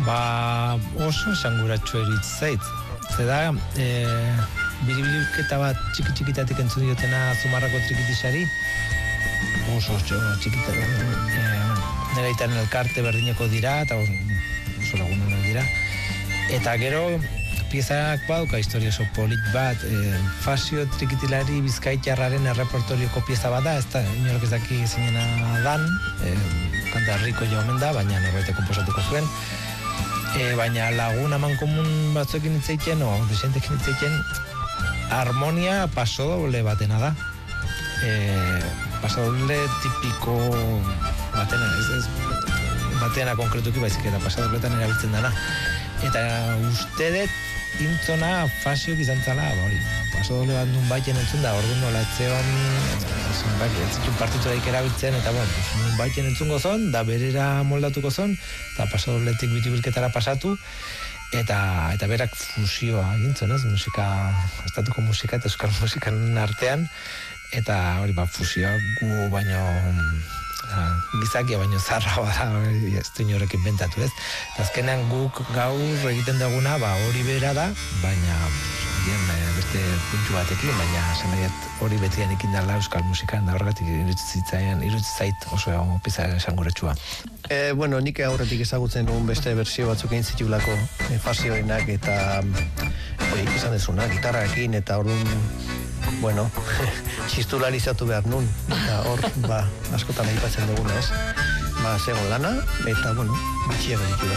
Oso esanguratsu eritz zait. Zeda, biribilketa bat txikitatik entzun diotena Zumarrako Trikitisari, oso txikitatik, nire aitaren elkarte berdineko dira, eta oso lagunenak dira. Eta gero, piezak baduka historia oso polit bat, Fasio Trikitilari Bizkaitarraren errepertorioko pieza bat da, ez da, inorok ez daki zinena dan, kanta herriko jo omen da, baina norbait konposatuko zuen. Baina lagun aman komun batzuekin hitzeiten, desentekin hitzeiten, harmonia pasodoble batena da. Pasodoble tipiko batena, batena konkretuki baizik eta pasadobletan erabiltzen dana. Eta uste dut intzona Fasiok izan zala, pasodoble bat nun baiten entzun da, orduan nola etzeon, ez zituen partituraik erabiltzen, eta nun baiten entzungo zon, da berera moldatuko zon, eta pasadobletik biribilketara pasatu, eta berak fusioa egintzen, ez? Estatuko musika eta euskal musikan artean, eta hori fusioa gu baino gizakia baino zarra bada, ez du inorekin bentatu, ez? Azkenean guk gaur egiten duguna, hori bera da, baina beste puntxu batekin, baina hori betian ikin dela euskal musikan, da horregatik iruditzen zait oso pizza esanguratsua. Nik aurretik ezagutzen dugun beste bersio batzuk egin zitulako Fasioenak eta izan dezuna, gitarrarekin eta orduan txistularizatu behar nun, eta hor, askotan aipatzen duguna, ez? Zegoen lana, eta, bitxiago ditu da.